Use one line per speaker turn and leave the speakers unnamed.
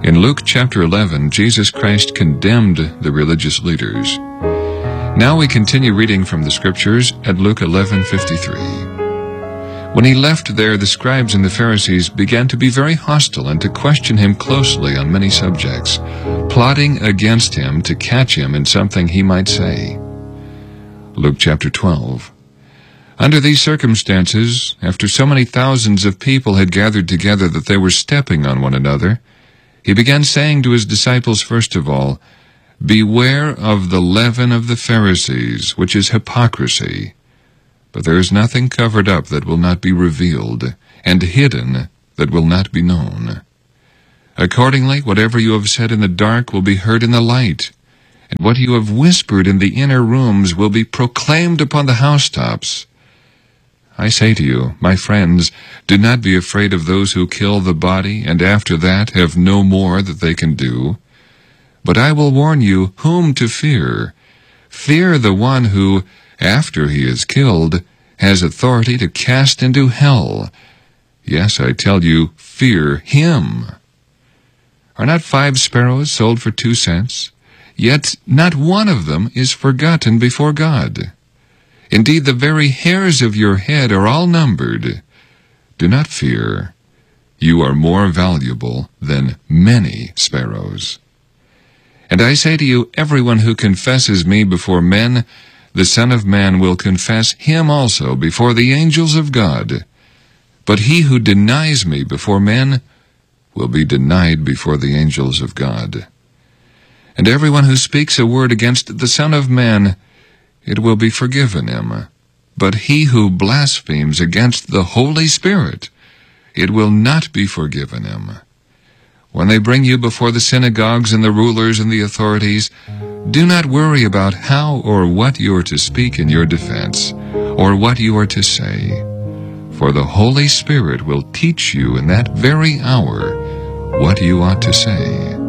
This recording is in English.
In Luke chapter 11, Jesus Christ condemned the religious leaders. Now we continue reading from the Scriptures at Luke 11:53. When he left there, the scribes and the Pharisees began to be very hostile and to question him closely on many subjects, plotting against him to catch him in something he might say. Luke chapter 12. Under these circumstances, after so many thousands of people had gathered together that they were stepping on one another, he began saying to his disciples first of all, "Beware of the leaven of the Pharisees, which is hypocrisy. But there is nothing covered up that will not be revealed, and hidden that will not be known. Accordingly, whatever you have said in the dark will be heard in the light, and what you have whispered in the inner rooms will be proclaimed upon the housetops. I say to you, my friends, do not be afraid of those who kill the body, and after that have no more that they can do. But I will warn you whom to fear. Fear the one who, after he is killed, has authority to cast into hell. Yes, I tell you, fear him. Are not 5 sparrows sold for 2 cents? Yet not one of them is forgotten before God. Indeed, the very hairs of your head are all numbered. Do not fear. You are more valuable than many sparrows. And I say to you, everyone who confesses me before men, the Son of Man will confess him also before the angels of God. But he who denies me before men will be denied before the angels of God. And everyone who speaks a word against the Son of Man, it will be forgiven him. But he who blasphemes against the Holy Spirit, it will not be forgiven him. When they bring you before the synagogues and the rulers and the authorities, do not worry about how or what you are to speak in your defense, or what you are to say. For the Holy Spirit will teach you in that very hour what you ought to say.